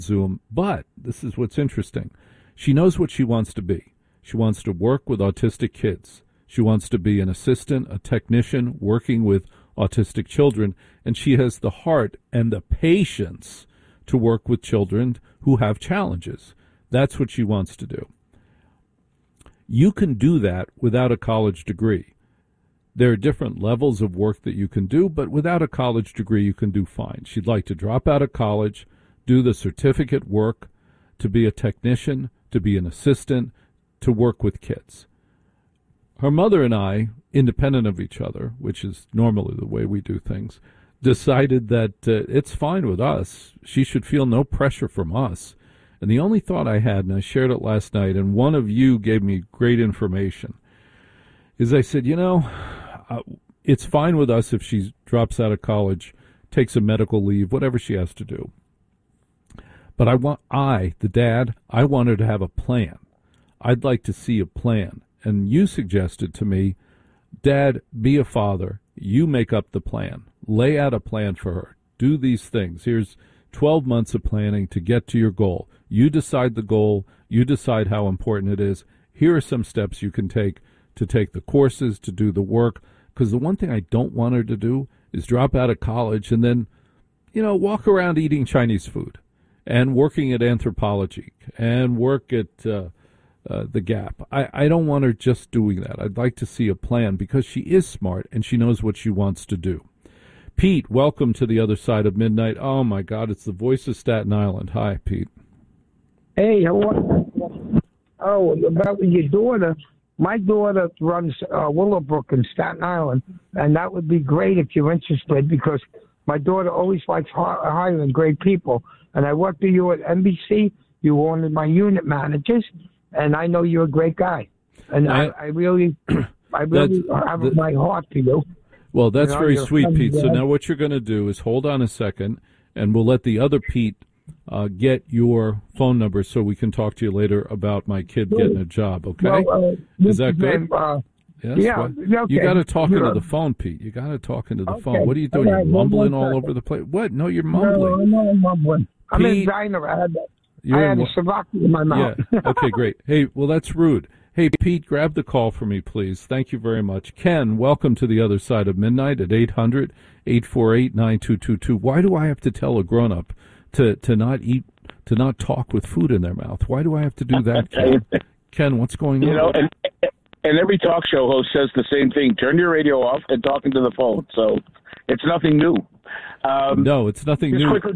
Zoom, but this is what's interesting. She knows what she wants to be. She wants to work with autistic kids. She wants to be an assistant, a technician working with autistic children, and she has the heart and the patience to work with children who have challenges. That's what she wants to do. You can do that without a college degree. There are different levels of work that you can do, but without a college degree, you can do fine. She'd like to drop out of college, do the certificate work, to be a technician, to be an assistant, to work with kids. Her mother and I, independent of each other, which is normally the way we do things, decided that it's fine with us. She should feel no pressure from us. And the only thought I had, and I shared it last night, and one of you gave me great information, is I said, it's fine with us if she drops out of college, takes a medical leave, whatever she has to do. But the dad, I want her to have a plan. I'd like to see a plan. And you suggested to me, Dad, be a father. You make up the plan. Lay out a plan for her. Do these things. Here's 12 months of planning to get to your goal. You decide the goal. You decide how important it is. Here are some steps you can take to take the courses, to do the work. Because the one thing I don't want her to do is drop out of college and then, walk around eating Chinese food and working at Anthropology and work at the Gap. I don't want her just doing that. I'd like to see a plan because she is smart and she knows what she wants to do. Pete, welcome to the other side of midnight. Oh, my God, it's the voice of Staten Island. Hi, Pete. Hey, how are you? Oh, about your daughter. My daughter runs Willowbrook in Staten Island, and that would be great if you're interested because my daughter always likes hiring great people. And I worked with you at NBC. You were one of my unit managers, and I know you're a great guy. And I really have my heart for you. Well, that's very sweet, Pete. So now what you're going to do is hold on a second, and we'll let the other Pete get your phone number so we can talk to you later about my kid getting a job, okay? Well, is that good? Yes? Yeah. Okay. You got to talk into the phone, Pete. You got to talk into the phone. What are you doing? You're mumbling all over the place. What? No, you're mumbling. No, I'm mumbling. I'm Pete, in diner. I had a Slovakia in my mouth. Yeah. Okay, great. Hey, well, that's rude. Hey, Pete, grab the call for me, please. Thank you very much. Ken, welcome to the other side of midnight at 800-848-9222. Why do I have to tell a grown-up to not eat, to not talk with food in their mouth? Why do I have to do that, Ken? Ken, what's going on? And every talk show host says the same thing. Turn your radio off and talk into the phone. So it's nothing new. No, it's nothing new. Quickly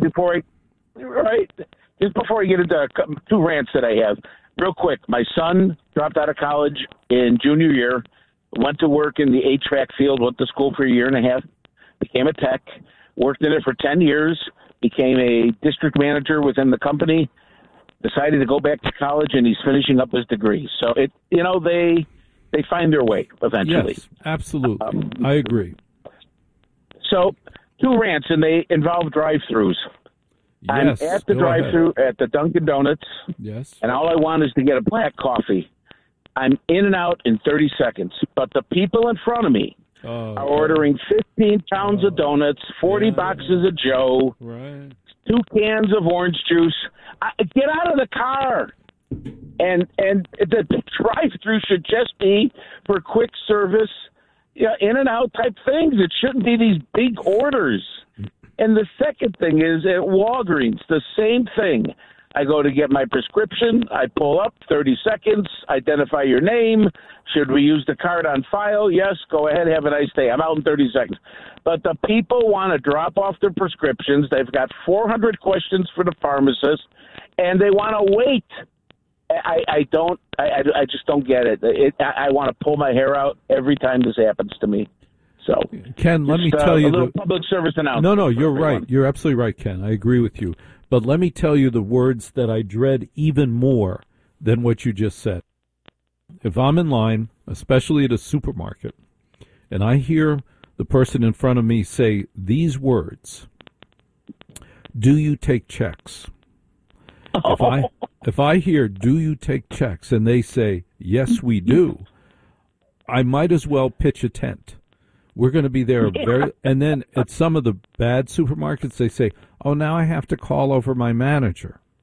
just before I get into two rants that I have, real quick. My son dropped out of college in junior year, went to work in the HVAC field, went to school for a year and a half, became a tech, worked in it for 10 years, became a district manager within the company, decided to go back to college, and he's finishing up his degree. So they find their way eventually. Yes, absolutely. I agree. So two rants, and they involve drive-thrus. Yes, I'm at the drive-thru at the Dunkin' Donuts. Yes. And all I want is to get a black coffee. I'm in and out in 30 seconds. But the people in front of me are ordering 15 pounds of donuts, 40 boxes of Joe, 2 cans of orange juice. Get out of the car. And the drive-thru should just be for quick service, in and out type things. It shouldn't be these big orders. And the second thing is at Walgreens, the same thing. I go to get my prescription. I pull up, 30 seconds, identify your name. Should we use the card on file? Yes, go ahead, have a nice day. I'm out in 30 seconds. But the people want to drop off their prescriptions. They've got 400 questions for the pharmacist, and they want to wait. I just don't get it. I want to pull my hair out every time this happens to me. So, Ken, let me tell you, a little public service announcement. No, you're right. You're absolutely right, Ken. I agree with you. But let me tell you the words that I dread even more than what you just said. If I'm in line, especially at a supermarket, and I hear the person in front of me say these words, "Do you take checks?" If I hear, "Do you take checks?" and they say, "Yes, we do," I might as well pitch a tent. We're going to be there and then at some of the bad supermarkets, they say, "Oh, now I have to call over my manager."